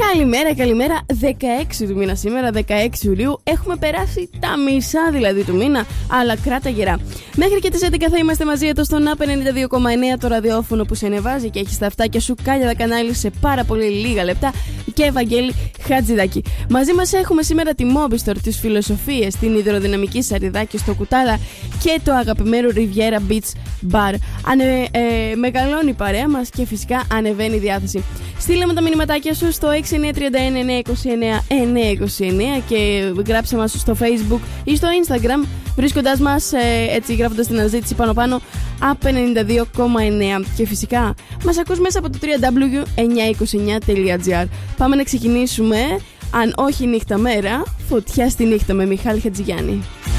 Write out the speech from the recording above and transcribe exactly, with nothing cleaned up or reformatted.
Καλημέρα, καλημέρα. δεκαέξι του μήνα σήμερα, δεκαέξι Ιουλίου. Έχουμε περάσει τα μισά δηλαδή του μήνα, αλλά κράτα γερά. Μέχρι και τις έντεκα θα είμαστε μαζί εδώ στον ΑΠ ενενήντα δύο κόμμα εννέα, το ραδιόφωνο που σε ανεβάζει και έχει τα αυτάκια σου κάλια τα κανάλια σε πάρα πολύ λίγα λεπτά. Και Ευαγγέλη Χατζηδάκη. Μαζί μας έχουμε σήμερα τη Mobistor, τις φιλοσοφίες, την υδροδυναμική Σαριδάκη στο Κουτάλα και το αγαπημένο Riviera Beach Bar. Ανε, ε, μεγαλώνει η παρέα μας και φυσικά ανεβαίνει η διάθεση. Στείλε με τα μηνυματάκια σου στο έξι εννιά τρία ένα εννιά δύο εννιά εννιά δύο εννιά και γράψε μας στο Facebook ή στο Instagram, βρίσκοντας μας ε, έτσι γράφοντας την αναζήτηση πάνω πάνω ΑΠ ενενήντα δύο κόμμα εννέα. Και φυσικά μας ακούς μέσα από το double-u double-u double-u τελεία εννιά είκοσι εννιά τελεία τζι άρ. Πάμε να ξεκινήσουμε, αν όχι νύχτα μέρα, φωτιά στη νύχτα με Μιχάλη Χατζηγιάννη.